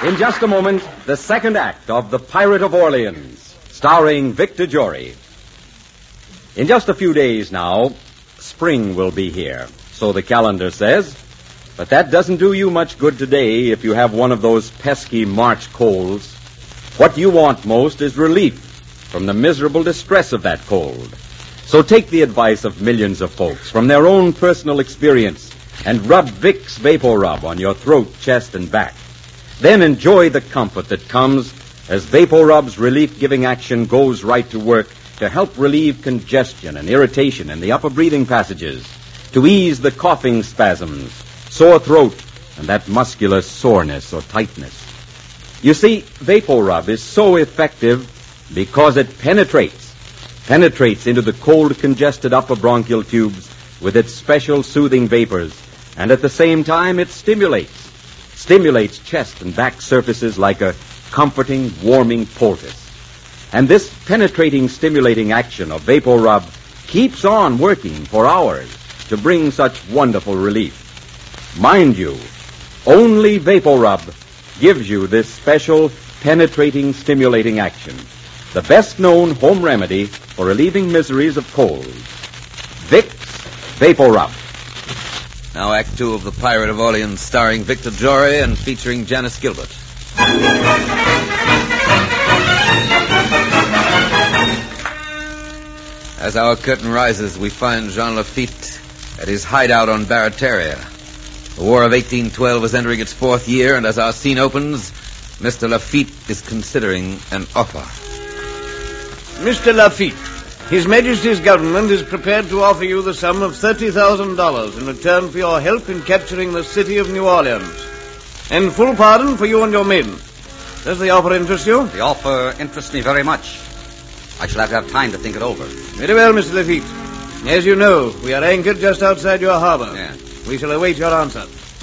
In just a moment, the second act of The Pirate of Orleans, starring Victor Jory. In just a few days now, spring will be here, so the calendar says. But that doesn't do you much good today if you have one of those pesky March colds. What you want most is relief from the miserable distress of that cold. So take the advice of millions of folks from their own personal experience and rub Vicks VapoRub on your throat, chest, and back. Then enjoy the comfort that comes as VapoRub's relief-giving action goes right to work to help relieve congestion and irritation in the upper breathing passages, to ease the coughing spasms, sore throat, and that muscular soreness or tightness. You see, VapoRub is so effective because it penetrates into the cold, congested upper bronchial tubes with its special soothing vapors, and at the same time it stimulates chest and back surfaces like a comforting, warming poultice. And this penetrating, stimulating action of VapoRub keeps on working for hours to bring such wonderful relief. Mind you, only VapoRub gives you this special penetrating, stimulating action, the best-known home remedy for relieving miseries of colds. Vicks VapoRub. Now Act 2 of The Pirate of Orleans, starring Victor Jory and featuring Janice Gilbert. As our curtain rises, we find Jean Lafitte at his hideout on Barataria. The War of 1812 is entering its fourth year, and as our scene opens, Mr. Lafitte is considering an offer. Mr. Lafitte, His Majesty's government is prepared to offer you the sum of $30,000 in return for your help in capturing the city of New Orleans, and full pardon for you and your men. Does the offer interest you? The offer interests me very much. I shall have to have time to think it over. Very well, Mr. Lafitte. As you know, we are anchored just outside your harbor. Yeah. We shall await your answer.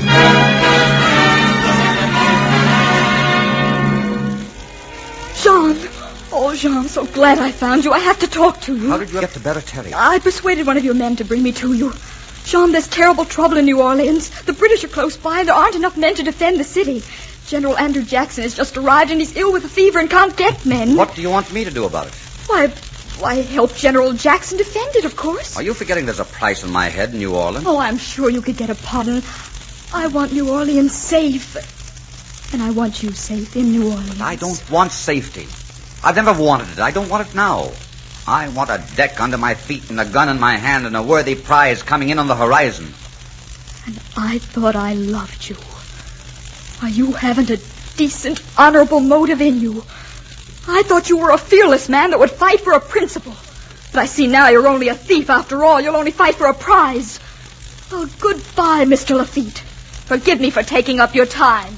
Jean! Oh, Jean, I'm so glad I found you. I have to talk to you. How did you get to Barataria? I persuaded one of your men to bring me to you. Jean, there's terrible trouble in New Orleans. The British are close by, and there aren't enough men to defend the city. General Andrew Jackson has just arrived, and he's ill with a fever and can't get men. What do you want me to do about it? Why, help General Jackson defend it, of course. Are you forgetting there's a price on my head in New Orleans? Oh, I'm sure you could get a pardon. I want New Orleans safe. And I want you safe in New Orleans. I don't want safety. I've never wanted it. I don't want it now. I want a deck under my feet and a gun in my hand and a worthy prize coming in on the horizon. And I thought I loved you. Why, you haven't a decent, honorable motive in you. I thought you were a fearless man that would fight for a principle. But I see now you're only a thief after all. You'll only fight for a prize. Oh, goodbye, Mr. Lafitte. Forgive me for taking up your time.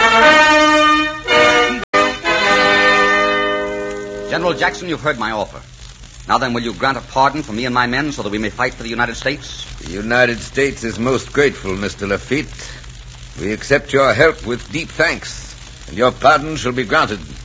General Jackson, you've heard my offer. Now then, will you grant a pardon for me and my men so that we may fight for the United States? The United States is most grateful, Mr. Lafitte. We accept your help with deep thanks, and your pardon shall be granted.